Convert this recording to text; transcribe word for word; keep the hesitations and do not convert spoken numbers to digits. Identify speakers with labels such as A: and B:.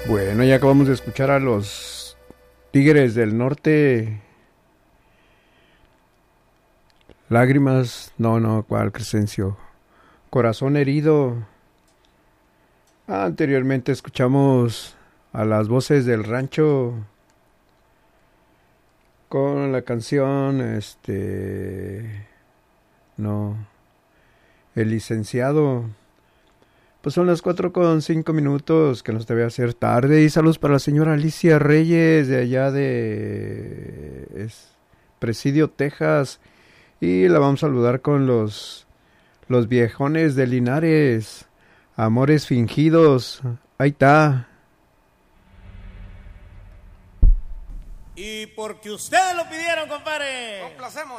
A: Bueno, ya acabamos de escuchar a los Tigres del Norte. Lágrimas, no, no, ¿cuál, Crescencio? Corazón herido. Ah, anteriormente escuchamos a las Voces del Rancho con la canción, este, no, El Licenciado. Pues son las cuatro con cinco minutos, que nos debe hacer tarde. Y saludos para la señora Alicia Reyes, de allá de es, Presidio, Texas. Y la vamos a saludar con los, los viejones de Linares. Amores fingidos. Ahí está.
B: Y porque ustedes lo pidieron, compadre. Complacemos.